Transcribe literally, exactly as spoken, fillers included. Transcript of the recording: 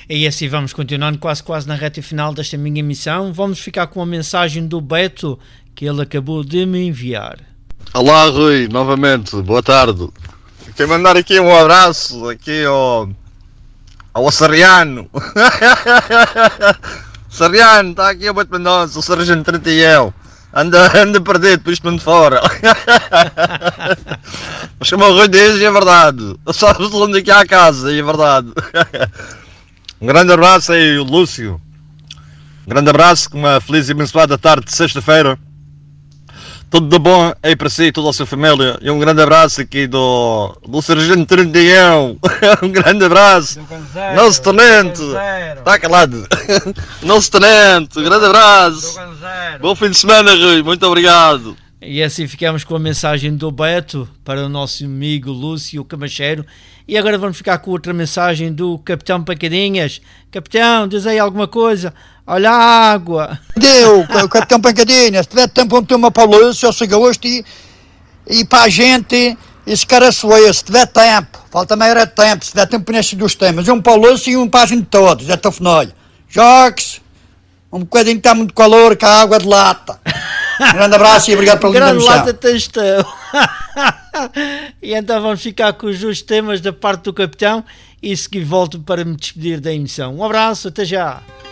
E assim vamos continuando quase quase na reta final desta minha emissão. Vamos ficar com a mensagem do Beto que ele acabou de me enviar. Olá Rui, novamente, boa tarde. Quero mandar aqui um abraço aqui ao, ao Açariano. Açariano, está aqui o Beto Mendonça, o Sargento trinta e eu. Anda, anda perdido, pois-me de fora. Mas como o Rui diz, é verdade. Sabes onde aqui há a casa, é verdade. Um grande abraço aí, o Lúcio. Um grande abraço, com uma feliz e abençoada tarde de sexta-feira. Tudo de bom aí para si e toda a sua família. E um grande abraço aqui do, do Sargento trinta e um. Um grande abraço. Nosso tenente. Está calado. Nosso tenente. Um grande abraço. Bom fim de semana, Rui. Muito obrigado. E assim ficamos com a mensagem do Beto para o nosso amigo Lúcio Camacheiro. E agora vamos ficar com outra mensagem do Capitão Pancadinhas. Capitão, diz aí alguma coisa. Olha a água. Deu, o Capitão Pancadinhas. Se tiver tempo, vamos ter uma para o Lúcio, ao Segosto e, e para a gente esse cara sueiro. Se tiver tempo, falta meia hora de tempo. Se tiver tempo, nestes dos temas. Um para o Lúcio e um para a gente todos. É tofinolho. Jogues, um bocadinho que está muito calor, com a água de lata. Um grande abraço e obrigado pela linda grande missão. lata testão. E então vamos ficar com os justos temas da parte do Capitão e seguir volto para me despedir da emissão. Um abraço, até já.